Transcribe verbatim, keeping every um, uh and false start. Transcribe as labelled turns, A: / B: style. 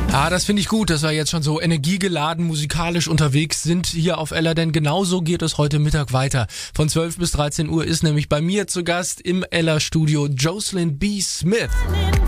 A: Ah, das finde ich gut, dass wir jetzt schon so energiegeladen musikalisch unterwegs sind hier auf Ella, denn genauso geht es heute Mittag weiter. Von zwölf bis dreizehn Uhr ist nämlich bei mir zu Gast im Ella Studio Jocelyn B. Smith.